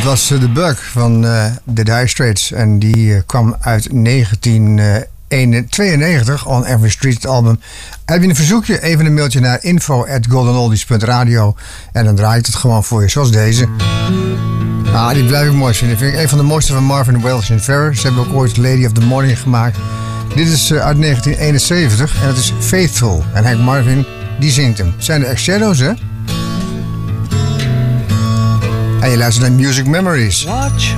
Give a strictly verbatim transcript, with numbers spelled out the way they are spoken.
was de Bug van uh, The Dire Straits. En die uh, kwam uit negentien tweeënnegentig on Every Street album. Heb je een verzoekje? Even een mailtje naar info at goldenoldies dot radio. En dan draai ik het gewoon voor je, zoals deze. Ah, die blijf ik mooi vinden. Vind ik een van de mooiste van Marvin Welsh en Ferrer. Ze hebben ook ooit Lady of the Morning gemaakt. Dit is uh, uit negentien eenenzeventig en het is Faithful. En Hank Marvin, die zingt hem. Het zijn de X-Shadows, hè? En je luistert naar Music Memories. Watch